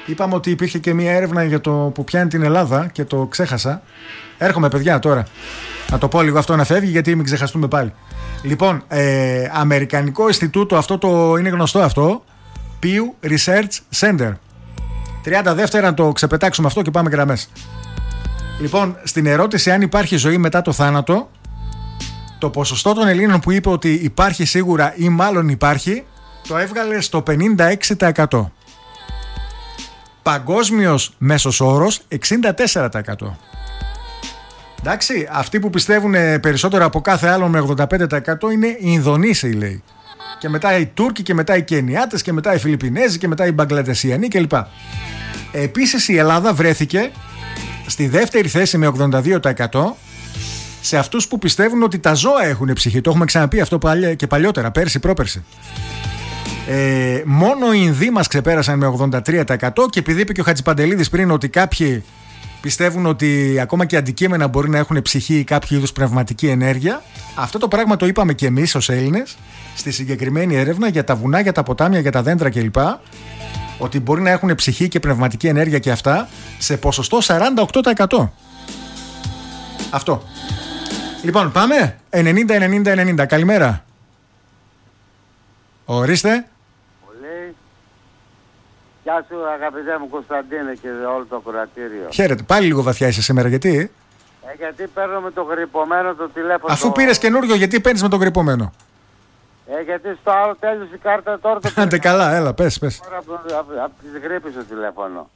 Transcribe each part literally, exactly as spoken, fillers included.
είπαμε ότι υπήρχε και μια έρευνα για το που πιάνει την Ελλάδα και το ξέχασα. Έρχομαι, παιδιά, τώρα. Να το πω λίγο αυτό να φεύγει, γιατί μην ξεχαστούμε πάλι. Λοιπόν, ε, Αμερικανικό Ινστιτούτο, αυτό το είναι γνωστό αυτό. Pew Research Center. τριάντα δεύτερα να το ξεπετάξουμε αυτό και πάμε γραμμές. Λοιπόν, στην ερώτηση αν υπάρχει ζωή μετά το θάνατο, το ποσοστό των Ελλήνων που είπε ότι υπάρχει σίγουρα ή μάλλον υπάρχει, το έβγαλε στο πενήντα έξι τοις εκατό. Παγκόσμιος μέσος όρος εξήντα τέσσερα τοις εκατό. Εντάξει, αυτοί που πιστεύουν περισσότερο από κάθε άλλον με ογδόντα πέντε τοις εκατό είναι οι Ινδονήσιοι, λέει. Και μετά οι Τούρκοι και μετά οι Κενιάτες και μετά οι Φιλιππινέζοι και μετά οι Μπαγκλαντεσιανοί κλπ. Επίσης η Ελλάδα βρέθηκε στη δεύτερη θέση με ογδόντα δύο τοις εκατό σε αυτούς που πιστεύουν ότι τα ζώα έχουν ψυχή. Το έχουμε ξαναπεί αυτό και παλιότερα, πέρσι, πρόπερσι. Ε, μόνο οι Ινδοί μας ξεπέρασαν με ογδόντα τρία τοις εκατό και επειδή είπε και ο Χατζηπαντελίδης πριν ότι κάποιοι πιστεύουν ότι ακόμα και αντικείμενα μπορεί να έχουν ψυχή ή κάποιο είδους πνευματική ενέργεια, αυτό το πράγμα το είπαμε και εμείς ως Έλληνες στη συγκεκριμένη έρευνα για τα βουνά, για τα ποτάμια, για τα δέντρα κλπ. Ότι μπορεί να έχουν ψυχή και πνευματική ενέργεια και αυτά σε ποσοστό σαράντα οκτώ τοις εκατό. Αυτό. Λοιπόν, πάμε. ενενήντα ενενήντα ενενήντα. Καλημέρα. Ορίστε. Πολύ. Γεια σου αγαπητέ μου Κωνσταντίνε και όλο το κρατήριο. Χαίρετε. Πάλι λίγο βαθιά είσαι σήμερα, γιατί? Ε, γιατί παίρνω με το γρυπωμένο το τηλέφωνο. Αφού πήρες καινούριο, γιατί παίρνεις με το γρυπωμένο? Ε, γιατί στο άλλο τέλειωσε η κάρτα τώρα το Άντε καλά, έλα, πες, πες. Τώρα από, από, από τις γρίπες το τηλέφωνο.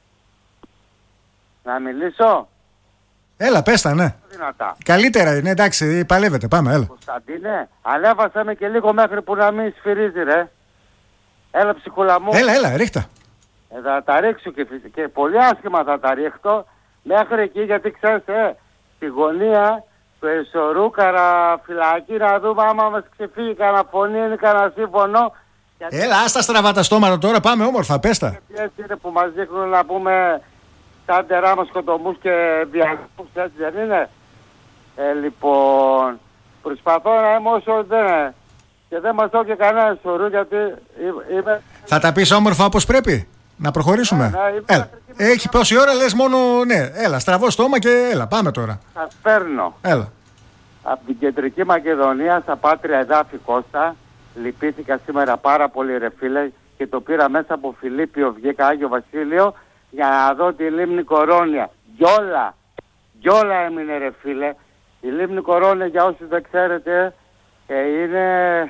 Να μιλήσω? Έλα, πες τα, ναι. Δυνατά. Καλύτερα είναι, εντάξει, παλεύετε, πάμε, έλα. Κωνσταντίνε, ανέβασα με και λίγο μέχρι που να μην σφυρίζει, ρε. Έλα, ψυχούλα μου. Έλα, έλα, ρίχτα. Ε, θα τα ρίξω και, και πολύ άσχημα θα τα ρίχτω μέχρι εκεί, γιατί ξέρεις, ε, στη γωνία του Εσωρού καραφυλακή να δούμε άμα μας ξεφύγει κανένα φωνή ή κανένα σύμφωνο. Έλα, άστα στραβά τα στόματα τώρα, πάμε όμορφα, πες τα. Έτσι είναι που μας δείχνουν να πούμε σαν τεράμα σκοτωμούς και διαγμούς, έτσι δεν είναι? Ε, λοιπόν, προσπαθώ να είμαι όσο δεν είναι. Και δεν μας δω και κανένα Εσωρού, γιατί είμαι... Θα τα πεις όμορφα όπως πρέπει, να προχωρήσουμε. Ναι, ναι, έλα. Έχει πόση ώρα λες μόνο, ναι, έλα, στραβό στόμα και έλα, πάμε τώρα. Θα παίρνω. Έλα. Από την Κεντρική Μακεδονία στα Πάτρια εδάφη Κώστα, λυπήθηκα σήμερα πάρα πολύ ρε φίλε και το πήρα μέσα από Φιλίππιο, βγήκα Άγιο Βασίλειο για να δω τη λίμνη Κορώνια. Γιόλα, γιόλα έμεινε ρε φίλε. Η λίμνη Κορώνια, για όσους δεν ξέρετε, είναι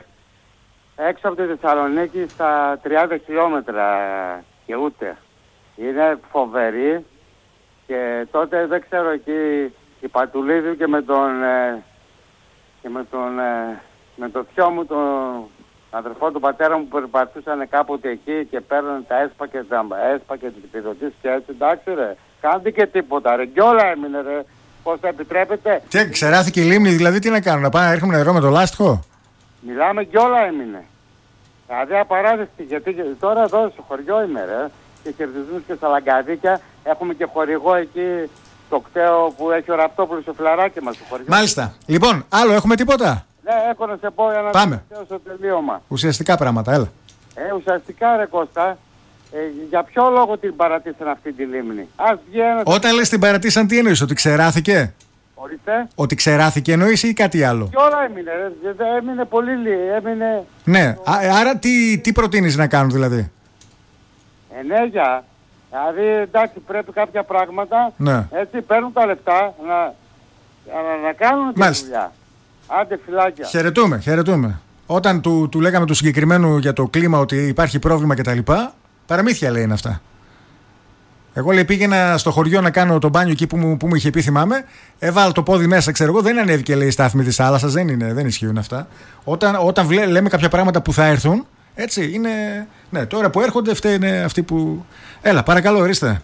έξω από τη Θεσσαλονίκη στα τριάντα χιλιόμετρα και ούτε. Είναι φοβερή και τότε δεν ξέρω εκεί η Πατουλίδου και με τον ε, και με τον ε, με το θειό μου, τον αδερφό του πατέρα μου που περπατούσαν κάποτε εκεί και παίρνουν τα έσπα και τα έσπα και τις επιδοτήσεις και έτσι, εντάξει ρε, κάντε και τίποτα ρε, κι όλα έμεινε ρε, πώς θα επιτρέπετε? Και ξεράθηκε η λίμνη, δηλαδή τι να κάνουν, να πάνε να ρίχνουμε νερό με το λάστιχο? Μιλάμε κι όλα έμεινε. Δηλαδή απαράδεκτη, γιατί τώρα εδώ στο χωριό είμαι ρε και κερδίζουμε και στα Λαγκαδίκια, έχουμε και χορηγό εκεί το κταίο που έχει ο Ραπτόπουλος στο φλαράκι μας στο χωριό. Μάλιστα. Λοιπόν, άλλο έχουμε τίποτα? Ναι, έχω να σε πω για να πάμε στο τελείωμα. Ουσιαστικά πράγματα, έλα. Ε, ουσιαστικά ρε Κώστα, ε, για ποιο λόγο την παρατήσαν αυτή τη λίμνη? Ας βγει ένας... Όταν λες την παρατήσαν, τι εννοείς, ότι ξεράθηκε? Ορίστε. Ότι ξεράθηκε εννοείς ή κάτι άλλο? Και όλα έμεινε, ρε, έμεινε πολύ λίγο, έμεινε... Ναι, Α, άρα τι, τι προτείνεις να κάνουν δηλαδή? Ενέργεια. Δηλαδή εντάξει, πρέπει κάποια πράγματα, ναι. Έτσι παίρνουν τα λεφτά να, να, να κάνουν τη δουλειά. Άντε φυλάκια. Χαιρετούμε, χαιρετούμε. Όταν του, του λέγαμε του συγκεκριμένου για το κλίμα ότι υπάρχει πρόβλημα κτλ., παραμύθια λέει είναι αυτά. Εγώ λέει πήγαινα στο χωριό να κάνω το μπάνιο εκεί που μου, που μου είχε πει, θυμάμαι. Έβαλα το πόδι μέσα, ξέρω εγώ, δεν ανέβηκε λέει η στάθμη της θάλασσας, δεν, είναι, δεν ισχύουν αυτά. Όταν, όταν βλέ, λέμε κάποια πράγματα που θα έρθουν, έτσι είναι. Ναι, τώρα που έρχονται, αυτοί είναι αυτοί που. Έλα, παρακαλώ, ορίστε.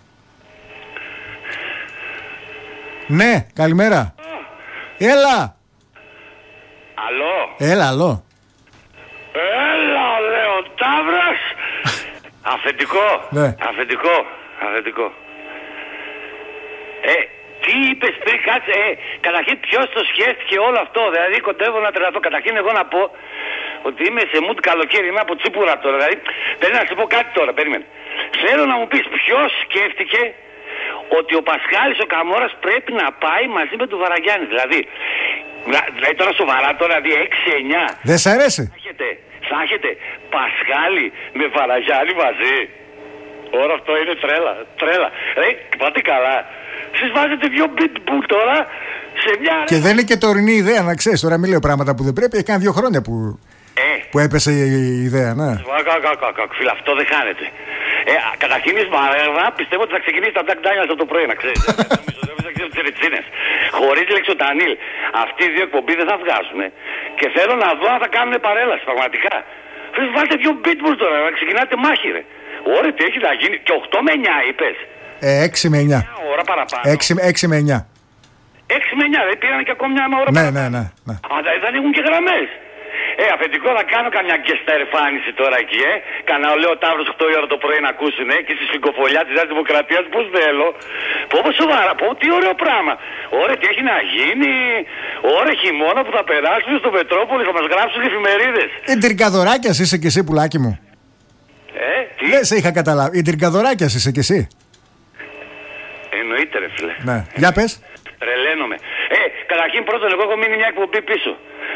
Ναι, καλημέρα. Έλα. Αλλό. Έλα, αλλό. Έλα, Λεοντάβρας. Αφεντικό. Ναι. Αφεντικό. Αφεντικό. Ε, τι είπες πριν, κάτσε, ε, καταρχήν ποιος το σχέστηκε όλο αυτό, δηλαδή κοντεύω να τρελαθώ. Καταρχήν εγώ να πω ότι είμαι σε mood καλοκαίρι, είμαι από τσίπουρα τώρα, δηλαδή, περίμενα να σου πω κάτι τώρα, περίμενε. Θέλω να μου πεις ποιος σκέφτηκε ότι ο Πασχάλης ο Καμώρας πρέπει να πάει μαζί με τον Βαραγιάννη. Δηλαδή, δηλαδή τώρα σοβαρά, τώρα δηλαδή έξι εννιά. Δεν σ' αρέσει? Θα έχετε, θα έχετε Πασχάλη με Βαραγιάννη μαζί. Ωρα αυτό είναι τρέλα, τρέλα. Ρε, πάτε καλά. Εσείς βάζετε δύο pitbull τώρα σε μια... Και δεν είναι και τωρινή ιδέα, να ξέρεις. Τώρα μην λέω πράγματα που δεν πρέπει. Έχει κάνει δύο χρόνια που, ε. που έπεσε η ιδέα, ναι. Φίλε, αυτό δεν χάνεται. Ε, καταρχήν η Σμαρέλα πιστεύω ότι θα ξεκινήσει τα Jack Daniels από το πρωί, να ξέρεις. Χωρίς Λεξοτανίλ. Αυτοί οι δύο εκπομπή δεν θα βγάζουν. Και θέλω να δω αν θα κάνουν παρέλαση, πραγματικά. Φίλε, βάλτε δύο pitbull τώρα, να ξεκινάτε μάχη, ρε. Ωραία, τι έχει να γίνει. Και οκτώ με εννιά είπες. Ε, έξι με εννιά. Μια ώρα παραπάνω. έξι με εννιά. έξι με εννιά, δεν πήραν και ακόμα μια ώρα ναι, παραπάνω. Ναι, ναι, ναι. Α, δεν έχουν και γραμμές. Ε, αφεντικό θα κάνω καμιά γκεστέρ εμφάνιση τώρα εκεί, ε. Κανα λέω Ταύρος οκτώ η ώρα το πρωί να ακούσουν, ε. Και στη σφυγγοφολιά της Νέας Δημοκρατίας, πώς θέλω. Πω πω σοβαρά, πω τι ωραίο πράγμα. Ωραία, τι έχει να γίνει. Ωραία, χειμώνα που θα περάσουν στο Πετρόπολη, θα μας γράψουν οι εφημερίδες. Ε, τριγκαδωράκιας είσαι κι εσύ, πουλάκι μου. Ε, τι. Δεν σε είχα καταλάβει. Η τριγκαδωράκιας είσαι κι εσύ. Εννοείται, ρε φίλε. Ναι. Για πες. Τρελαίνομαι. Ε, καταρχήν πρώτον, εγώ έχω μείνει μια εκπομπή πίσω.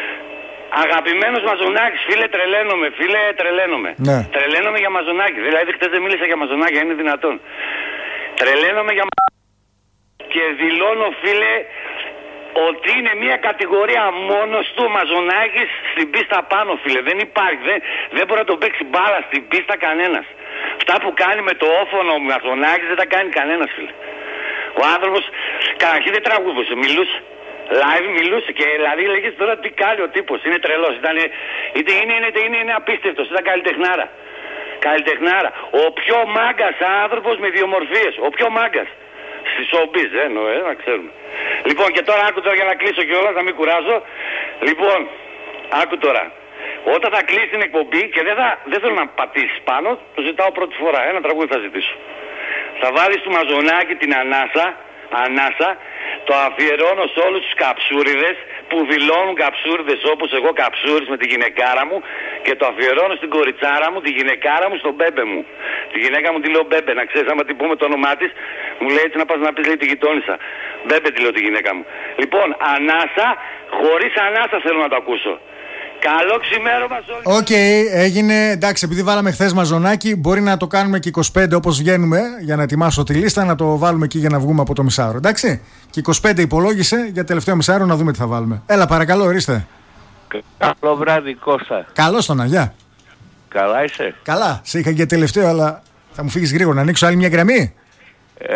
Αγαπημένος Μαζονάκης, φίλε, τρελαίνομαι, φίλε, τρελαίνομαι. Ναι. Τρελαίνομαι για Μαζονάκη. Δηλαδή, χτες δεν μίλησα για Μαζονάκη, είναι δυνατόν. Τρελαίνομαι για και δηλώνω, φίλε, ότι είναι μια κατηγορία μόνος του Μαζονάκης στην πίστα πάνω, φίλε. Δεν υπάρχει, δεν, δεν μπορεί να τον παίξει μπάλα στην πίστα κανένας. Αυτά που κάνει με το όφωνο ο Μαζονάκης δεν τα κάνει κανένας, φίλε. Ο άνθρωπος καταρχήν δεν τραγούδωσε, μιλούσε. Live μιλούσε και δηλαδή λέγες τώρα τι κάνει ο τύπος. Είναι τρελός, ήταν, είναι, είναι, είναι, είναι, είναι απίστευτος, ήταν καλλιτεχνάρα. Καλλιτεχνάρα. Ο πιο μάγκας άνθρωπος με ιδιομορφίες. Ο πιο μάγκας. Στη showbiz, ε, εννοώ, ε, να ξέρουμε. Λοιπόν, και τώρα άκου τώρα για να κλείσω κιόλας, να μην κουράζω. Λοιπόν, άκου τώρα. Όταν θα κλείσει την εκπομπή και δεν, θα, δεν θέλω να πατήσεις πάνω, το ζητάω πρώτη φορά. Ένα τραγούδι θα ζητήσω. Θα βάλεις του Μαζονάκη την ανάσα, ανάσα, το αφιερώνω σε όλους τους καψούριδες που δηλώνουν καψούριδες όπως εγώ καψούρης με τη γυναικάρα μου και το αφιερώνω στην κοριτσάρα μου, τη γυναικάρα μου, στον μπέμπε μου. Τη γυναίκα μου τη λέω μπέμπε, να ξέρεις άμα την πούμε το όνομά της, μου λέει έτσι να πας να πεις λέει τη γειτόνισσα. Μπέμπε τη λέω τη γυναίκα μου. Λοιπόν, ανάσα, χωρίς ανάσα θέλω να το ακούσω. Καλό ξημέρωμα σε όλους. Οκ, okay, έγινε. Εντάξει, επειδή βάλαμε χθες Μαζονάκη, μπορεί να το κάνουμε και είκοσι πέντε όπως βγαίνουμε για να ετοιμάσω τη λίστα, να το βάλουμε εκεί για να βγούμε από το μισάωρο. Εντάξει. Και είκοσι πέντε υπολόγισε για τελευταίο μισάωρο να δούμε τι θα βάλουμε. Έλα, παρακαλώ, ορίστε. Καλό βράδυ, Κώστα. Καλώς τον Αγιά. Καλά είσαι? Καλά. Σε είχα και τελευταίο, αλλά θα μου φύγεις γρήγορα. Να ανοίξω άλλη μια γραμμή. Ε,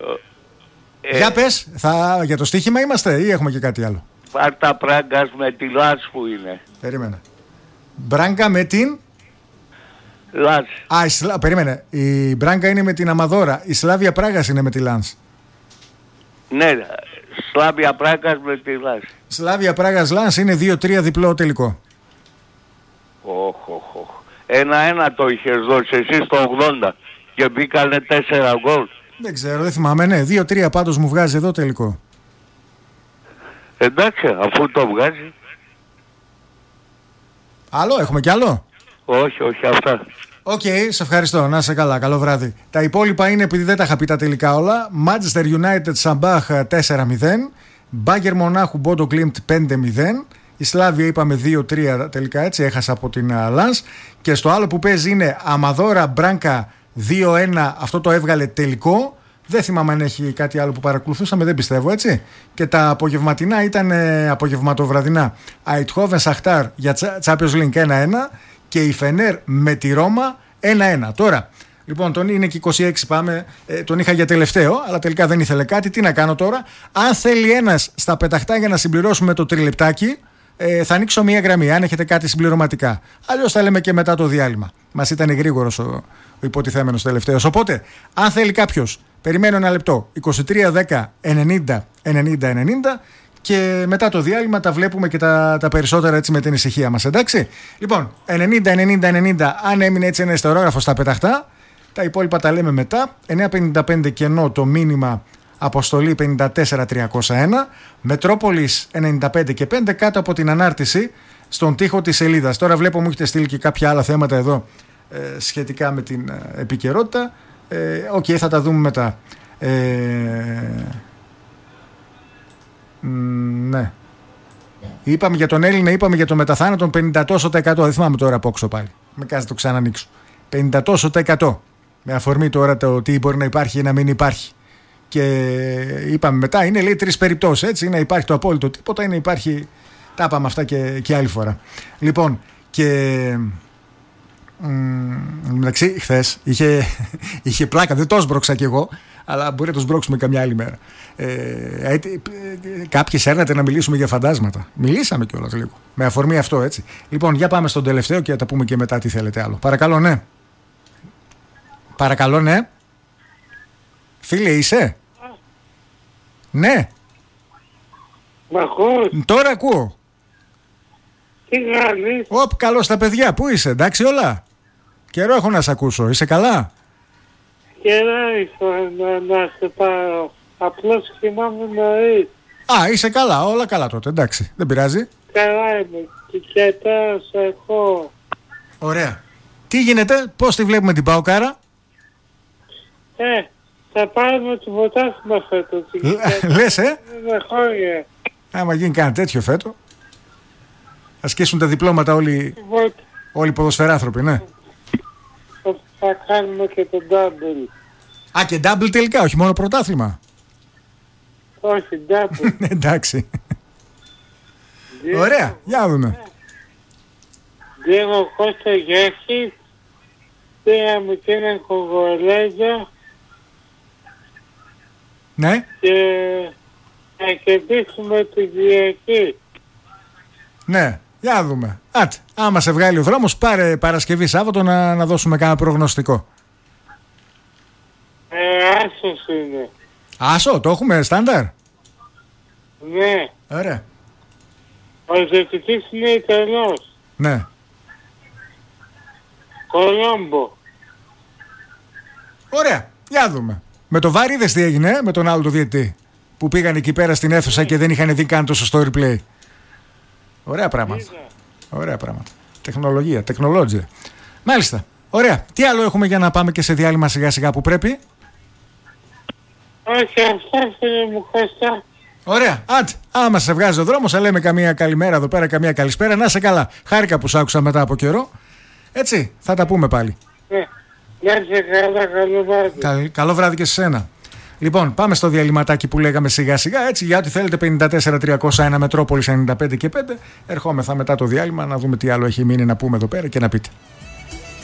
ε, για πες, θα, για το στοίχημα είμαστε ή έχουμε και κάτι άλλο? Πάρτα Πράγκας με τη Λάς που είναι. Περίμενε. Μπράγκα με την Λάς. Α, η Σλα... περίμενε. Η Μπράγκα είναι με την Αμαδόρα. Η Σλάβια Πράγας είναι με τη Λάνς. Ναι, Σλάβια Πράγας με τη Λάς. Σλάβια Πράγας Λάνς είναι δύο τρία διπλό τελικό. Οχ, οχ, οχ. Ένα-ένα το είχες δώσει εσύ στο ογδόντα και μπήκανε τέσσερα γκολ. Δεν ξέρω, δεν θυμάμαι, ναι. δύο τρία πάντως μου βγάζει εδώ τελικό. Εντάξει, αφού το βγάζει. Άλλο, έχουμε κι άλλο? Όχι, όχι, αυτά. Οκ, okay, σε ευχαριστώ. Να είσαι καλά. Καλό βράδυ. Τα υπόλοιπα είναι, επειδή δεν τα είχα πει τα τελικά όλα. Manchester United Σαμπάχ τέσσερα μηδέν. Μπάγκερ Μονάχου Μπόντο Κλίμπτ πέντε μηδέν. Η Σλάβια είπαμε δύο τρία τελικά, έτσι έχασα από την Λανς. Και στο άλλο που παίζει είναι Αμαδόρα Μπράνκα δύο ένα. Αυτό το έβγαλε τελικό. Δεν θυμάμαι αν έχει κάτι άλλο που παρακολουθούσαμε, δεν πιστεύω, έτσι. Και τα απογευματινά ήταν ε, απογευματοβραδινά. Αιτχόβεν Σαχτάρ για Champions League ένα ένα και η Φενέρ με τη Ρώμα ένα ένα. Τώρα, λοιπόν, τον είναι και είκοσι έξι, πάμε. Ε, τον είχα για τελευταίο, αλλά τελικά δεν ήθελε κάτι. Τι να κάνω τώρα? Αν θέλει ένας στα πεταχτά για να συμπληρώσουμε το τριλεπτάκι, ε, θα ανοίξω μία γραμμή, αν έχετε κάτι συμπληρωματικά. Αλλιώς θα λέμε και μετά το διάλειμμα. Μας ήταν γρήγορος ο, ο υποτιθέμενος τελευταίος. Οπότε, αν θέλει κάποιος, περιμένω ένα λεπτό. είκοσι τρία δέκα ενενήντα ενενήντα ενενήντα και μετά το διάλειμμα τα βλέπουμε και τα, τα περισσότερα έτσι με την ησυχία μας, εντάξει. Λοιπόν, ενενήντα ενενήντα ενενήντα, αν έμεινε έτσι ένα ιστορόγραφο στα πεταχτά, τα υπόλοιπα τα λέμε μετά. εννιά πενήντα πέντε κενό το μήνυμα, αποστολή πενήντα τέσσερα τριακόσια ένα, Μετρόπολης ενενήντα πέντε και πέντε κάτω από την ανάρτηση στον τοίχο της σελίδας. Τώρα βλέπω μου έχετε στείλει και κάποια άλλα θέματα εδώ ε, σχετικά με την ε, επικαιρότητα. Οκ, ε, okay, θα τα δούμε μετά. Ε, ναι. Είπαμε για τον Έλληνα, είπαμε για το μεταθάνατον πενήντα τόσο τα εκατό. Δεν θυμάμαι τώρα από όξω πάλι. Με κάθεται το ξανανοίξω. πενήντα τόσο τα εκατό. Με αφορμή τώρα το τι μπορεί να υπάρχει ή να μην υπάρχει. Και είπαμε μετά, είναι λέει τρεις περιπτώσεις. Έτσι, είναι να υπάρχει το απόλυτο τίποτα, είναι να υπάρχει. Τα είπαμε αυτά και, και άλλη φορά. Λοιπόν, και. Εντάξει, χθες είχε, είχε πλάκα, δεν το σμπρώξα κι εγώ, αλλά μπορεί να το σμπρώξουμε καμιά άλλη μέρα. Ε, ε, κάποιοι έρνατε να μιλήσουμε για φαντάσματα. Μιλήσαμε κιόλας λίγο. Με αφορμή αυτό, έτσι. Λοιπόν, για πάμε στον τελευταίο και θα τα πούμε και μετά τι θέλετε άλλο. Παρακαλώ, ναι. Παρακαλώ, ναι. Φίλε, είσαι. Ναι. Μ' ακούς? Τώρα ακούω. Τι κάνεις? Οπ, καλώς τα παιδιά. Πού είσαι, εντάξει όλα? Καιρό έχω να σε ακούσω. Είσαι καλά? Καιρό ήθελα να, να σε πάρω. Απλώς κοιμάμαι νωρίς. Α, είσαι καλά. Όλα καλά τότε. Εντάξει. Δεν πειράζει. Καλά είμαι. Και, και τώρα σε έχω. Ωραία. Τι γίνεται, πώς τη βλέπουμε την Παοκάρα? Ε, θα πάρουμε το ποτάσμα φέτος. Λες, ε? Δεν χώρια. Άμα γίνει κανένα τέτοιο φέτο. Ασκήσουν τα διπλώματα όλοι, όλοι οι ποδοσφαιράνθρωποι, ναι. Θα κάνουμε και το double. Α, και double τελικά, όχι μόνο πρωτάθλημα. Όχι, double. Εντάξει. Ωραία, για δούμε. Διέγω Κώστα Γιώργης, πήραμε και ένα κογολέζο. Ναι. Και θα κερδίσουμε την Κυριακή. Ναι. Για να δούμε. Άτε, άμα σε βγάλει ο δρόμος, πάρε Παρασκευή Σάββατο να, να δώσουμε κάνα προγνωστικό. Ε, άσος είναι. Άσο, το έχουμε στάνταρ. Ναι. Ωραία. Ο διαιτητής είναι Ιταλός. Ναι. Κολόμπο. Ωραία, για δούμε. Με το Βάρη είδες τι έγινε, ε? Με τον άλλο το διαιτητή. Που πήγαν εκεί πέρα στην αίθουσα και δεν είχαν δει καν το σωστό replay. Ωραία πράγματα. Ωραία πράγματα. Τεχνολογία, τεχνολόγια. Μάλιστα. Ωραία. Τι άλλο έχουμε για να πάμε και σε διάλειμμα σιγά σιγά που πρέπει? Όχι, αυτά φίλε μου Κώστα. Ωραία. Άντε, άμα σε βγάζει ο δρόμος, θα λέμε καμία καλημέρα εδώ πέρα, καμία καλησπέρα. Να είσαι καλά. Χάρηκα που σ' άκουσα μετά από καιρό. Έτσι, θα τα πούμε πάλι. Ναι. Να είσαι καλά, καλό βράδυ. Καλ, καλό βράδυ και σε σένα. Λοιπόν, πάμε στο διαλυματάκι που λέγαμε σιγά σιγά. Έτσι, για ό,τι θέλετε, πενήντα τέσσερα τριακόσια ένα Μετρόπολης ενενήντα πέντε και πέντε. Ερχόμεθα μετά το διάλειμμα να δούμε τι άλλο έχει μείνει να πούμε εδώ πέρα και να πείτε.